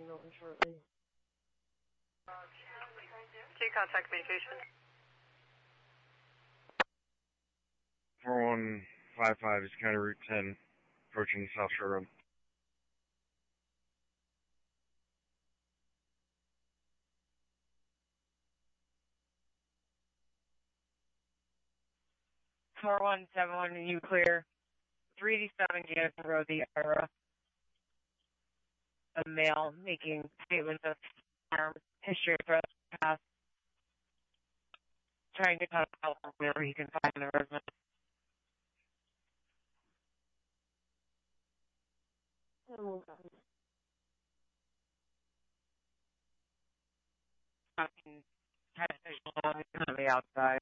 Milton shortly. Contact communication. 4155 is County Route 10, approaching South Shore Road. You clear. 387 Gadsden Road, the Ira. A male making statements of history of the past. Trying to cut out wherever he can find the resident. Currently outside.